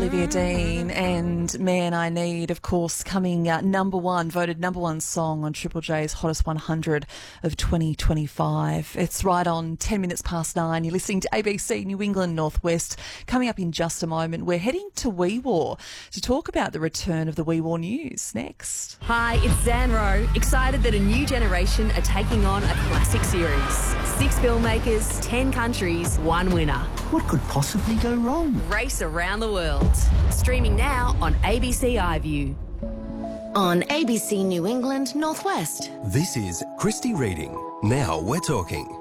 Olivia Dean and Man I Need, of course, coming number one, voted number one song on Triple J's Hottest 100 of 2025. It's right on 10 minutes past 9. You're listening to ABC New England Northwest. Coming up in just a moment, we're heading to Wee War to talk about the return of the Wee War News next. Hi, it's Zan Rowe, excited that a new generation are taking on a classic series. 6 filmmakers, 10 countries, 1 winner. What could possibly go wrong? Race around the world. Streaming now on ABC iView. On ABC New England Northwest. This is Christy Reading. Now we're talking.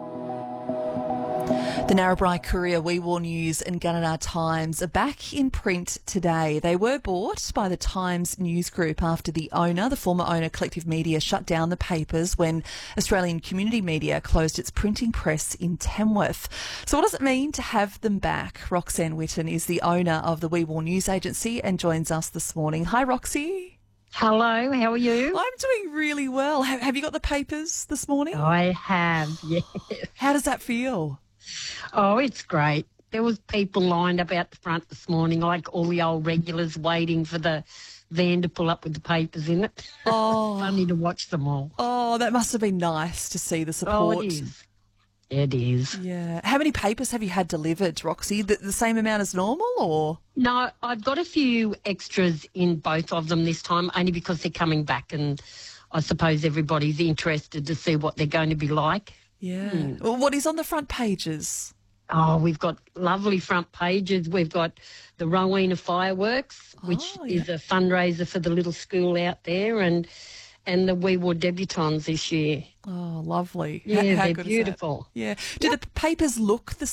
The Narrabri Courier, Wee War News and Gunnedah Times are back in print today. They were bought by the Times News Group after the former owner, Collective Media, shut down the papers when Australian Community Media closed its printing press in Tamworth. So what does it mean to have them back? Roxanne Witten is the owner of the Wee War News Agency and joins us this morning. Hi, Roxy. Hello, how are you? I'm doing really well. Have you got the papers this morning? I have, yes. How does that feel? Oh, it's great. There was people lined up out the front this morning, like all the old regulars waiting for the van to pull up with the papers in it. Oh. Funny to watch them all. Oh, that must have been nice to see the support. Oh, it is. It is. Yeah. How many papers have you had delivered, Roxy? The same amount as normal, or? No, I've got a few extras in both of them this time, only because they're coming back and I suppose everybody's interested to see what they're going to be like. Yeah. Well, what is on the front pages? Oh, we've got lovely front pages. We've got the Rowena Fireworks, which is a fundraiser for the little school out there, and the Wee War debutantes this year. Oh, lovely. Yeah, How they're good beautiful. Is that? Yeah. Do the papers look the